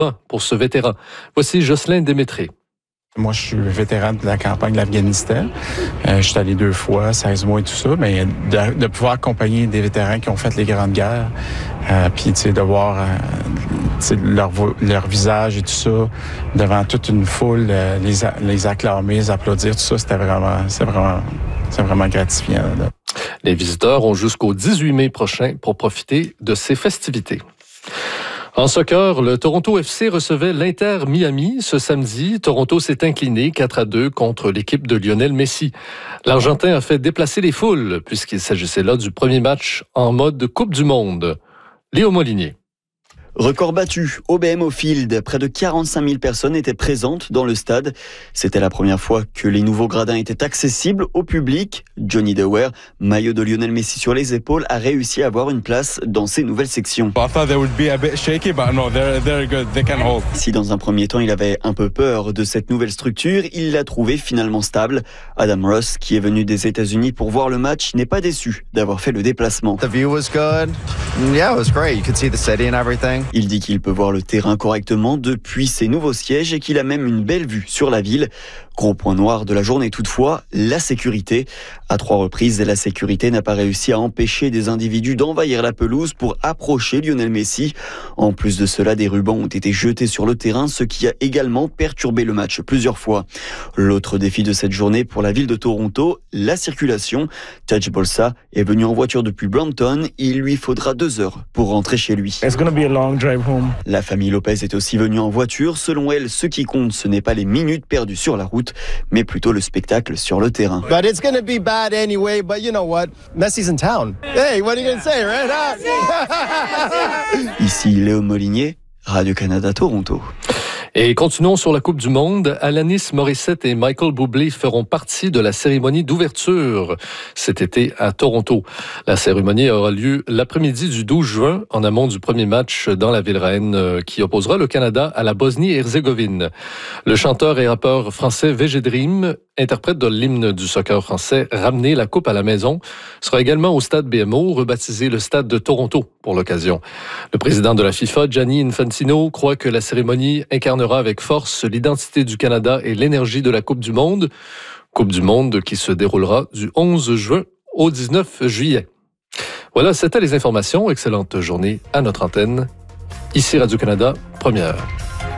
pour ce vétéran. Voici Jocelyn Démétré. Moi, je suis vétéran de la campagne de l'Afghanistan. Je suis allé 2 fois, 16 mois et tout ça, mais de pouvoir accompagner des vétérans qui ont fait les grandes guerres, puis de voir leur visage et tout ça devant toute une foule, les acclamer, les applaudir, tout ça, c'est vraiment gratifiant. Là. Les visiteurs ont jusqu'au 18 mai prochain pour profiter de ces festivités. En soccer, le Toronto FC recevait l'Inter Miami ce samedi. Toronto s'est incliné 4-2 contre l'équipe de Lionel Messi. L'Argentin a fait déplacer les foules puisqu'il s'agissait là du premier match en mode Coupe du Monde. Léo Molinier. Record battu au BMO Field, près de 45 000 personnes étaient présentes dans le stade. C'était la première fois que les nouveaux gradins étaient accessibles au public. Johnny Dewar, maillot de Lionel Messi sur les épaules, a réussi à avoir une place dans ces nouvelles sections. Si dans un premier temps il avait un peu peur de cette nouvelle structure, il l'a trouvée finalement stable. Adam Ross, qui est venu des États-Unis pour voir le match, n'est pas déçu d'avoir fait le déplacement. The view was good. Yeah, it was great. You could see the city and everything. Il dit qu'il peut voir le terrain correctement depuis ses nouveaux sièges et qu'il a même une belle vue sur la ville. Gros point noir de la journée toutefois, la sécurité. À 3 reprises, la sécurité n'a pas réussi à empêcher des individus d'envahir la pelouse pour approcher Lionel Messi. En plus de cela, des rubans ont été jetés sur le terrain, ce qui a également perturbé le match plusieurs fois. L'autre défi de cette journée pour la ville de Toronto, la circulation. Taj Bolsa est venu en voiture depuis Brampton. Il lui faudra 2 heures pour rentrer chez lui. It's gonna be a long drive home. La famille Lopez est aussi venue en voiture. Selon elle, ce qui compte, ce n'est pas les minutes perdues sur la route, mais plutôt le spectacle sur le terrain. But it's going to be bad anyway, but you know what? Messi's in town. Hey, what are you going to say, right? Ici Léo Molinier, Radio-Canada, Toronto. Et continuons sur la Coupe du Monde. Alanis Morissette et Michael Bublé feront partie de la cérémonie d'ouverture cet été à Toronto. La cérémonie aura lieu l'après-midi du 12 juin en amont du premier match dans la ville reine qui opposera le Canada à la Bosnie-Herzégovine. Le chanteur et rappeur français VG Dream, interprète de l'hymne du soccer français, Ramener la coupe à la maison, sera également au stade BMO, rebaptisé le stade de Toronto pour l'occasion. Le président de la FIFA, Gianni Infantino, croit que la cérémonie incarnera avec force l'identité du Canada et l'énergie de la Coupe du Monde. Coupe du Monde qui se déroulera du 11 juin au 19 juillet. Voilà, c'était les informations. Excellente journée à notre antenne. Ici Radio-Canada, première.